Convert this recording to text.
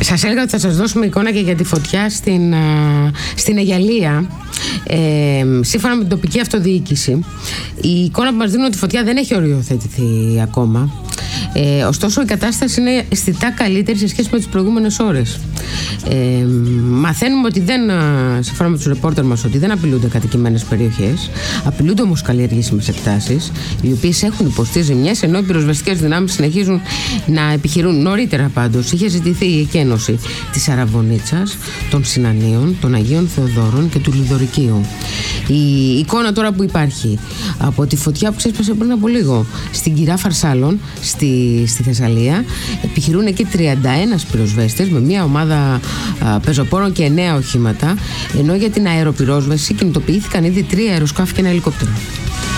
Σας έλεγα ότι θα σας δώσουμε εικόνα και για τη φωτιά στην Αιγιαλία. Σύμφωνα με την τοπική αυτοδιοίκηση, η εικόνα που μας δίνουν ότι η φωτιά δεν έχει οριοθετηθεί ακόμα. Ωστόσο η κατάσταση είναι αισθητά καλύτερη σε σχέση με τις προηγούμενες ώρες. Μαθαίνουμε ότι σύμφωνα με τους ρεπόρτερ μας, ότι δεν απειλούνται κατοικημένες περιοχές. Απειλούνται όμως καλλιεργήσιμες εκτάσεις, οι οποίες έχουν υποστεί ζημιές, ενώ οι πυροσβεστικές δυνάμεις συνεχίζουν να επιχειρούν. Νωρίτερα πάντως είχε ζητηθεί η εκένωση της Αραβωνίτσας, των Συνανίων, των Αγίων Θεοδόρων και του Λιδωρικίου. Η εικόνα τώρα που υπάρχει από τη φωτιά που ξέσπασε πριν από λίγο στην Κυρά Φαρσάλων στη Θεσσαλία, επιχειρούν εκεί 31 πυροσβέστες με μια ομάδα πεζοπόρων και 9 οχήματα, ενώ για την αεροπυρόσβεση κινητοποιήθηκαν ήδη 3 αεροσκάφη και ένα ελικόπτερο.